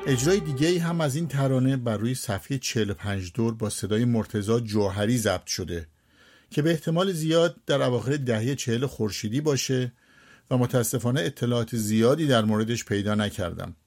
اجرای دیگه‌ای هم از این ترانه بر روی صفحه 45 دور با صدای مرتضی جوهری ضبط شده که به احتمال زیاد در اواخر دهه 40 خورشیدی باشه و متاسفانه اطلاعات زیادی در موردش پیدا نکردم.